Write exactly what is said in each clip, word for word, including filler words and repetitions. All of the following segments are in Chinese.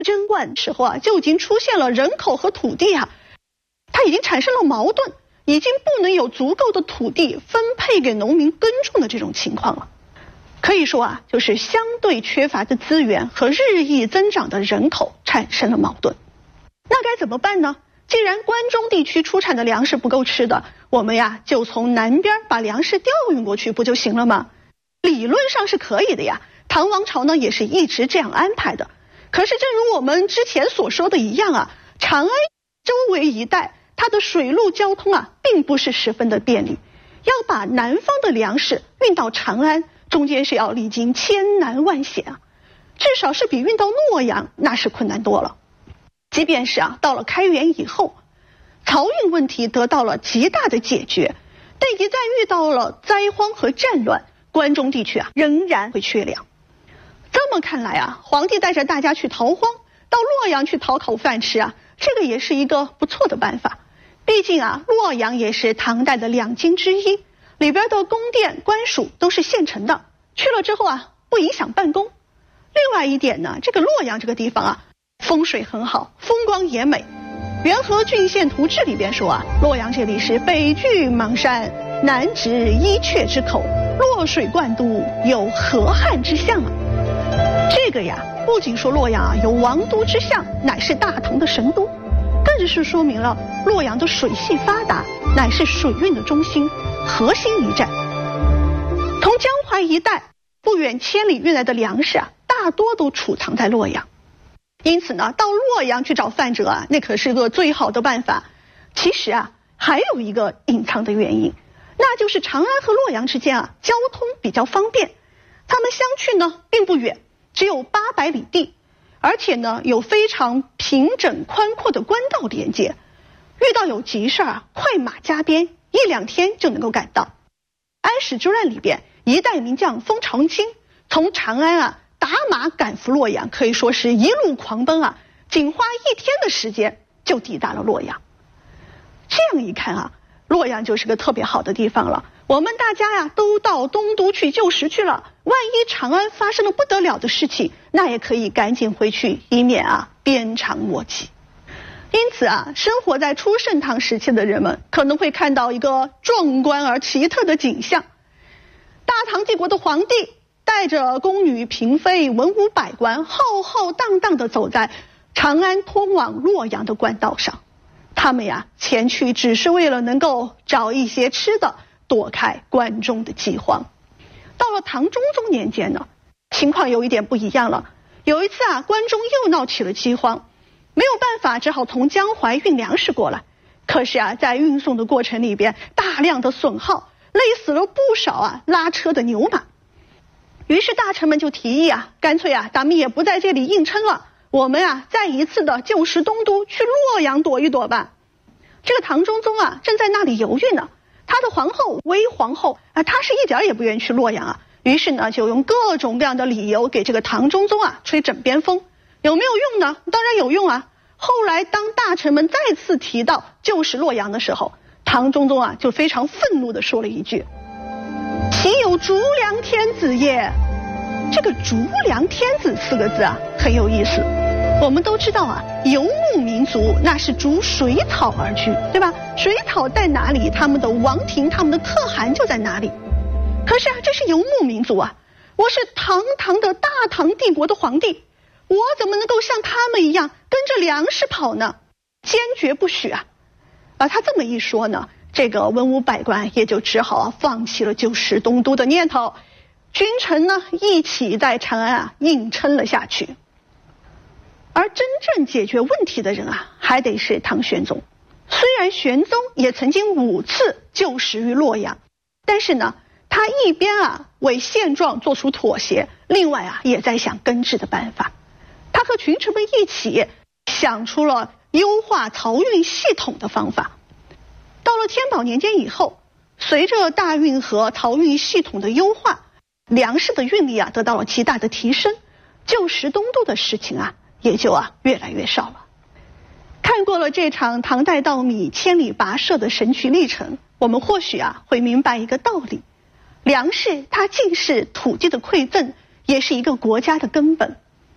贞观时候啊，就已经出现了人口和土地啊，它已经产生了矛盾，已经不能有足够的土地分配给农民耕种的这种情况了。可以说啊，就是相对缺乏的资源和日益增长的人口产生了矛盾。那该怎么办呢？既然关中地区出产的粮食不够吃的，我们呀就从南边把粮食调运过去不就行了吗？理论上是可以的呀，唐王朝呢也是一直这样安排的。可是正如我们之前所说的一样啊，长安周围一带它的水陆交通啊并不是十分的便利，要把南方的粮食运到长安，中间是要历经千难万险啊，至少是比运到洛阳那是困难多了。即便是啊到了开元以后，漕运问题得到了极大的解决，但一旦遇到了灾荒和战乱，关中地区啊仍然会缺粮。这么看来啊，皇帝带着大家去逃荒，到洛阳去讨口饭吃啊，这个也是一个不错的办法。毕竟啊，洛阳也是唐代的两京之一，里边的宫殿官署都是现成的，去了之后啊，不影响办公。另外一点呢，这个洛阳这个地方啊，风水很好，风光也美。《元和郡县图志》里边说啊，洛阳这里是北距邙山，南直伊阙之口，洛水贯都，有河汉之象啊。这个呀，不仅说洛阳啊有王都之象，乃是大唐的神都，更是说明了洛阳的水系发达，乃是水运的中心，核心一站。从江淮一带不远千里运来的粮食啊，大多都储藏在洛阳。因此呢，到洛阳去找饭辙啊，那可是个最好的办法。其实啊，还有一个隐藏的原因，那就是长安和洛阳之间啊，交通比较方便，他们相去呢并不远，只有八百里地，而且呢有非常平整宽阔的官道连接，遇到有急事啊，快马加鞭，一两天就能够赶到。安史之乱里边，一代名将封朝卿从长安啊打马赶赴洛阳，可以说是一路狂奔啊，仅花一天的时间就抵达了洛阳。这样一看啊，洛阳就是个特别好的地方了。我们大家呀都到东都去救时去了，万一长安发生了不得了的事情，那也可以赶紧回去，以免啊鞭长莫及。因此啊，生活在初盛唐时期的人们可能会看到一个壮观而奇特的景象：大唐帝国的皇帝带着宫女嫔妃文武百官浩浩荡荡地走在长安通往洛阳的官道上，他们呀前去只是为了能够找一些吃的，躲开关中的饥荒。到了唐中宗年间呢，情况有一点不一样了。有一次啊，关中又闹起了饥荒，没有办法，只好从江淮运粮食过来。可是啊，在运送的过程里边，大量的损耗，累死了不少啊拉车的牛马。于是大臣们就提议啊，干脆啊，咱们也不在这里硬撑了，我们啊再一次的就时东都，去洛阳躲一躲吧。这个唐中宗啊正在那里犹豫呢，他的皇后韦皇后啊，她是一点也不愿意去洛阳啊，于是呢就用各种各样的理由给这个唐中宗啊吹枕边风。有没有用呢？当然有用啊。后来当大臣们再次提到就时洛阳的时候，唐中宗啊就非常愤怒地说了一句：岂有逐良天子也。这个逐良天子四个字啊很有意思。我们都知道啊，游牧民族那是逐水草而居，对吧？水草在哪里，他们的王庭，他们的可汗就在哪里。可是啊，这是游牧民族啊，我是堂堂的大唐帝国的皇帝，我怎么能够像他们一样跟着粮食跑呢？坚决不许啊！啊，他这么一说呢，这个文武百官也就只好啊放弃了就时东都的念头，君臣呢一起在长安啊硬撑了下去。而真正解决问题的人啊，还得是唐玄宗。虽然玄宗也曾经五次就时于洛阳，但是呢，他一边啊为现状做出妥协，另外啊也在想根治的办法。他和群臣们一起想出了优化漕运系统的方法。到了天宝年间以后，随着大运河漕运系统的优化，粮食的运力啊得到了极大的提升，就时东都的事情啊也就啊越来越少了。看过了这场唐代稻米千里跋涉的神奇历程，我们或许啊会明白一个道理：粮食它既是土地的馈赠，也是一个国家的根本。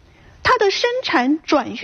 它的生产转运